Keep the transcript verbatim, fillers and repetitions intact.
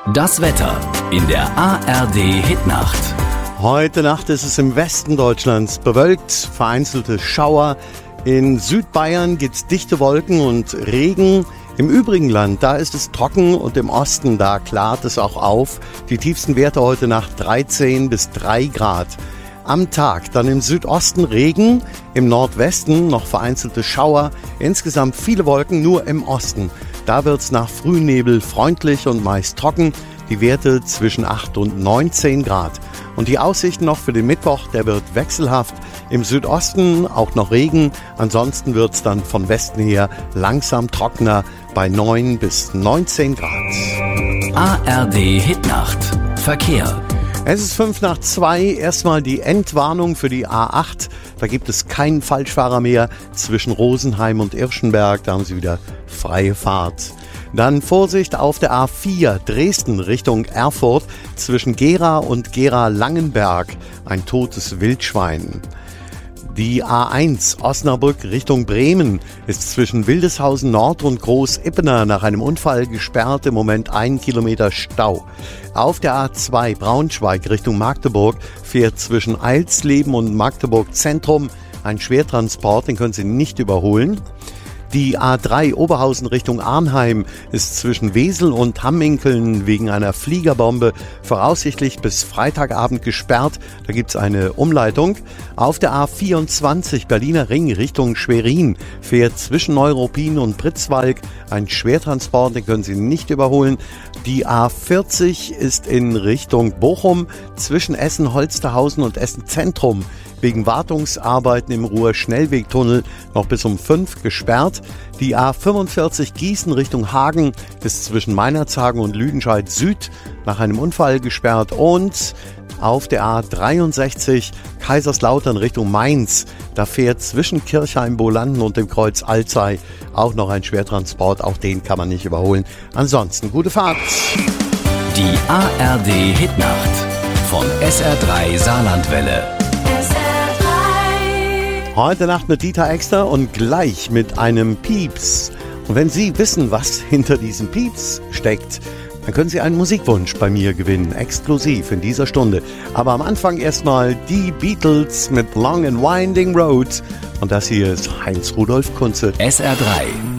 Das Wetter in der A R D-Hitnacht. Heute Nacht ist es im Westen Deutschlands bewölkt, vereinzelte Schauer. In Südbayern gibt es dichte Wolken und Regen. Im übrigen Land, da ist es trocken und im Osten, da klart es auch auf. Die tiefsten Werte heute Nacht dreizehn bis drei Grad. Am Tag dann im Südosten Regen, im Nordwesten noch vereinzelte Schauer. Insgesamt viele Wolken, nur im Osten. Da wird es nach Frühnebel freundlich und meist trocken. Die Werte zwischen acht und neunzehn Grad. Und die Aussichten noch für den Mittwoch, der wird wechselhaft. Im Südosten auch noch Regen. Ansonsten wird es dann von Westen her langsam trockener bei neun bis neunzehn Grad. A R D-Hitnacht. Verkehr. Es ist fünf nach zwei. Erstmal die Endwarnung für die A acht. Da gibt es keinen Falschfahrer mehr zwischen Rosenheim und Irschenberg. Da haben Sie wieder freie Fahrt. Dann Vorsicht auf der A vier Dresden Richtung Erfurt zwischen Gera und Gera-Langenberg. Ein totes Wildschwein. Die A eins Osnabrück Richtung Bremen ist zwischen Wildeshausen Nord und Groß-Ippener nach einem Unfall gesperrt. Im Moment ein Kilometer Stau. Auf der A zwei Braunschweig Richtung Magdeburg fährt zwischen Eilsleben und Magdeburg Zentrum ein Schwertransport, den können Sie nicht überholen. Die A drei Oberhausen Richtung Arnheim ist zwischen Wesel und Hamminkeln wegen einer Fliegerbombe voraussichtlich bis Freitagabend gesperrt. Da gibt's eine Umleitung. Auf der A vierundzwanzig Berliner Ring Richtung Schwerin fährt zwischen Neuruppin und Pritzwalk ein Schwertransport, den können Sie nicht überholen. Die A vierzig ist in Richtung Bochum zwischen Essen-Holsterhausen und Essen-Zentrum wegen Wartungsarbeiten im Ruhr-Schnellwegtunnel noch bis um fünf gesperrt. Die A fünfundvierzig Gießen Richtung Hagen ist zwischen Meinerzhagen und Lüdenscheid Süd nach einem Unfall gesperrt. Und auf der A dreiundsechzig Kaiserslautern Richtung Mainz, da fährt zwischen Kirchheim-Bolanden und dem Kreuz Alzey auch noch ein Schwertransport. Auch den kann man nicht überholen. Ansonsten gute Fahrt. Die A R D-Hitnacht von S R drei Saarlandwelle. Heute Nacht mit Dieter Exter und gleich mit einem Pieps. Und wenn Sie wissen, was hinter diesem Pieps steckt, dann können Sie einen Musikwunsch bei mir gewinnen, exklusiv in dieser Stunde. Aber am Anfang erstmal die Beatles mit Long and Winding Road. Und das hier ist Heinz Rudolf Kunze. S R drei